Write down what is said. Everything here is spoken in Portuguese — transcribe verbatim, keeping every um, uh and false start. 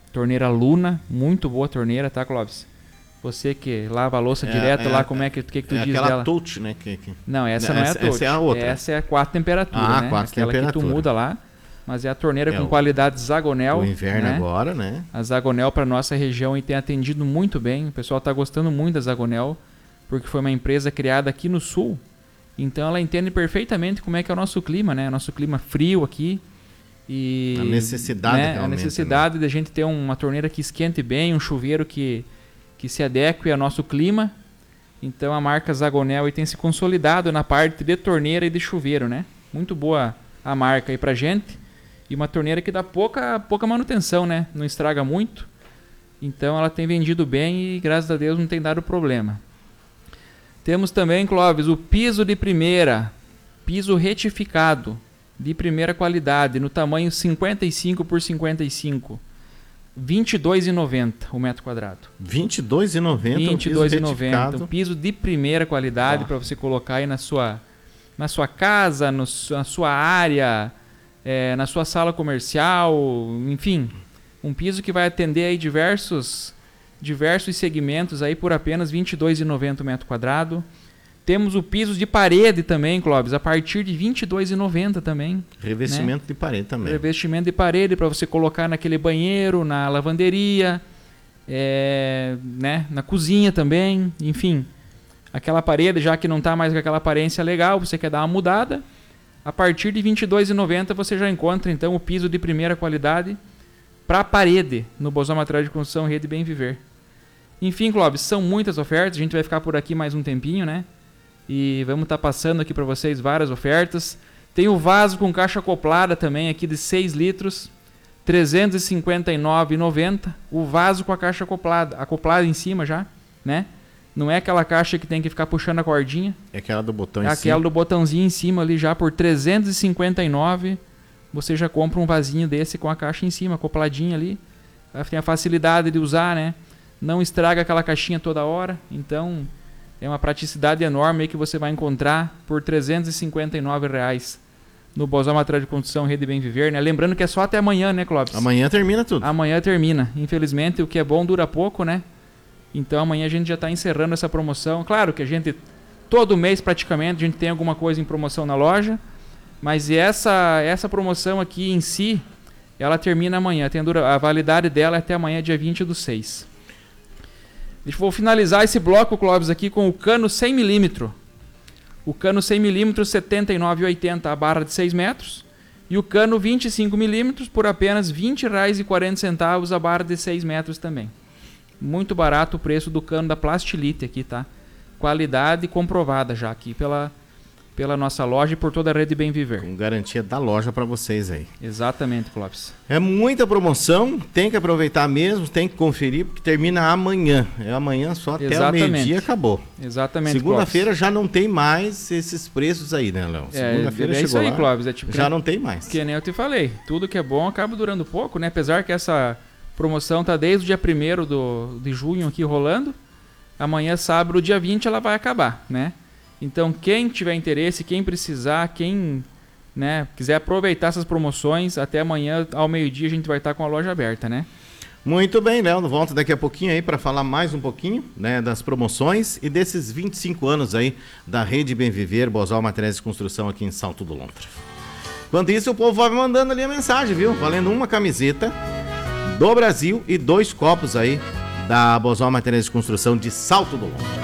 Torneira Luna, muito boa torneira, tá, Clóvis? Você que lava a louça é, direto é, lá, como é que, que, que tu é diz aquela dela? touch, né? Que, que... Não, essa não é a touch. Essa é a outra. Essa é a quatro temperatura, ah, né? quatro Aquela temperatura. que tu muda lá. Mas é a torneira é com o, qualidade Zagonel. O inverno, né? Agora, né? A Zagonel para nossa região e tem atendido muito bem. O pessoal está gostando muito da Zagonel, porque foi uma empresa criada aqui no sul. Então ela entende perfeitamente como é que é o nosso clima, né? O nosso clima frio aqui. E, a necessidade né? realmente. A necessidade né? de a gente ter uma torneira que esquente bem, um chuveiro que, que se adeque ao nosso clima. Então a marca Zagonel aí tem se consolidado na parte de torneira e de chuveiro, né? Muito boa a marca aí pra gente. E uma torneira que dá pouca, pouca manutenção, né? Não estraga muito. Então ela tem vendido bem e graças a Deus não tem dado problema. Temos também, Clóvis, o piso de primeira. Piso retificado. De primeira qualidade. No tamanho cinquenta e cinco por cinquenta e cinco. vinte e dois reais e noventa centavos o metro quadrado. vinte e dois reais e noventa centavos vinte e dois reais e noventa centavos. Um piso de primeira qualidade ah. para você colocar aí na sua, na sua casa, no, na sua área... É, na sua sala comercial, enfim, um piso que vai atender aí diversos, diversos segmentos aí por apenas vinte e dois reais e noventa centavos o metro quadrado. Temos o piso de parede também, Clóvis, a partir de vinte e dois reais e noventa centavos também. Revestimento né? de parede também. Revestimento de parede para você colocar naquele banheiro, na lavanderia, é, né? na cozinha também, enfim. Aquela parede, já que não está mais com aquela aparência legal, você quer dar uma mudada. A partir de vinte e dois reais e noventa centavos você já encontra então o piso de primeira qualidade para a parede no Bozal Material de Construção Rede Bem Viver. Enfim, Clóvis, são muitas ofertas, a gente vai ficar por aqui mais um tempinho, né? E vamos estar tá passando aqui para vocês várias ofertas. Tem o vaso com caixa acoplada também aqui de seis litros, trezentos e cinquenta e nove reais e noventa centavos. O vaso com a caixa acoplada, acoplada em cima já, né? Não é aquela caixa que tem que ficar puxando a cordinha. É aquela do botão é em cima. É aquela do botãozinho em cima ali já por trezentos e cinquenta e nove reais. Você já compra um vasinho desse com a caixa em cima, acopladinha ali. Tem a facilidade de usar, né? Não estraga aquela caixinha toda hora. Então, é uma praticidade enorme aí que você vai encontrar por trezentos e cinquenta e nove reais no Bozal Material de Construção Rede Bem Viver, né? Lembrando que é só até amanhã, né, Clóvis? Amanhã termina tudo. Amanhã termina. Infelizmente, o que é bom dura pouco, né? Então amanhã a gente já está encerrando essa promoção. Claro que a gente, todo mês praticamente, a gente tem alguma coisa em promoção na loja. Mas essa, essa promoção aqui em si, ela termina amanhã. Tem a, dura, a validade dela é até amanhã, dia vinte do seis. Deixa eu vou finalizar esse bloco, Clóvis, aqui com o cano cem milímetros. O cano cem milímetros, setenta e nove reais e oitenta centavos, a barra de seis metros. E o cano vinte e cinco milímetros por apenas vinte reais e quarenta centavos, a barra de seis metros também. Muito barato o preço do cano da Plastilite aqui, tá? Qualidade comprovada já aqui pela, pela nossa loja e por toda a Rede Bem Viver. Com garantia da loja para vocês aí. Exatamente, Clóvis. É muita promoção, tem que aproveitar mesmo, tem que conferir, porque termina amanhã. É amanhã só até Exatamente. o meio-dia acabou. Exatamente, segunda-feira já não tem mais esses preços aí, né, Léo? Segunda-feira é, é chegou isso aí, lá, Clóvis. É tipo, já que, não tem mais. Que nem eu te falei, tudo que é bom acaba durando pouco, né? Apesar que essa promoção tá desde o dia primeiro do, de junho aqui rolando. Amanhã, sábado, dia vinte, ela vai acabar, né? Então, quem tiver interesse, quem precisar, quem né, quiser aproveitar essas promoções, até amanhã, ao meio-dia, a gente vai estar com a loja aberta, né? Muito bem, Léo. Volta daqui a pouquinho aí para falar mais um pouquinho, né, das promoções e desses vinte e cinco anos aí da Rede Bem Viver, Bozal Materiais de Construção aqui em Salto do Lontra. Enquanto isso, o povo vai mandando ali a mensagem, viu? Valendo uma camiseta do Brasil e dois copos aí da Bozal Materiais de Construção de Salto do Lontra.